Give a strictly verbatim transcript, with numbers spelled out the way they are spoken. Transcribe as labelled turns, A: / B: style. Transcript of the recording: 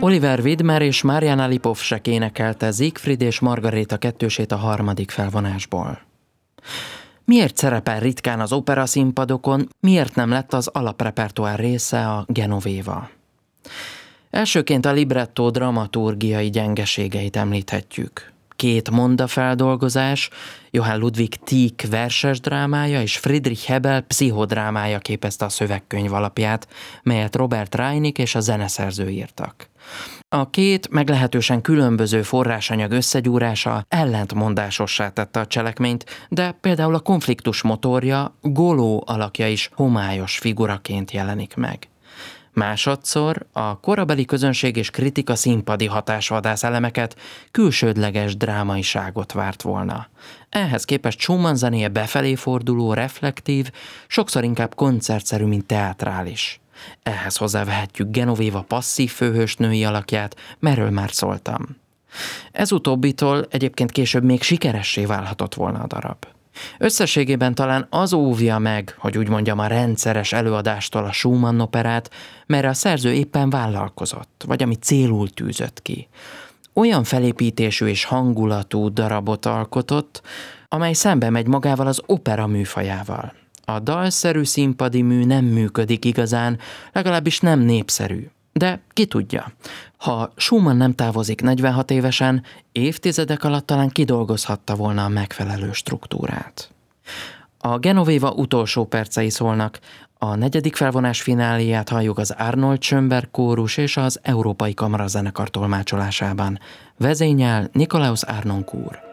A: Oliver Widmer és Mariana Lipovsek énekelte Siegfried és Margaréta kettősét a harmadik felvonásból. Miért szerepel ritkán az opera színpadokon, miért nem lett az alaprepertoár része a Genoveva? Elsőként a librettó dramaturgiai gyengeségeit említhetjük. Két mondafeldolgozás, Johann Ludwig Tieck verses drámája és Friedrich Hebel pszichodrámája képezte a szövegkönyv alapját, melyet Robert Reinik és a zeneszerző írtak. A két meglehetősen különböző forrásanyag összegyúrása ellentmondásossá tette a cselekményt, de például a konfliktus motorja, Goló alakja is homályos figuraként jelenik meg. Másodszor a korabeli közönség és kritika színpadi hatásvadász elemeket, külsődleges drámaiságot várt volna. Ehhez képest Schumann zenéje befelé forduló, reflektív, sokszor inkább koncertszerű, mint teátrális. Ehhez hozzávehetjük Genoveva passzív főhősnői alakját, merről már szóltam. Ez utóbbitól egyébként később még sikeressé válhatott volna a darab. Összességében talán az óvja meg, hogy úgy mondjam, a rendszeres előadástól a Schumann operát, mert a szerző éppen vállalkozott, vagy ami célul tűzött ki. Olyan felépítésű és hangulatú darabot alkotott, amely szembe megy magával az opera műfajával. A dalszerű színpadi mű nem működik igazán, legalábbis nem népszerű. De ki tudja, ha Schumann nem távozik negyvenhat évesen, évtizedek alatt talán kidolgozhatta volna a megfelelő struktúrát. A Genoveva utolsó percei szólnak, a negyedik felvonás fináléját halljuk az Arnold Schönberg kórus és az Európai Kamarazenekar tolmácsolásában. Vezényel Nikolaus Harnoncourt.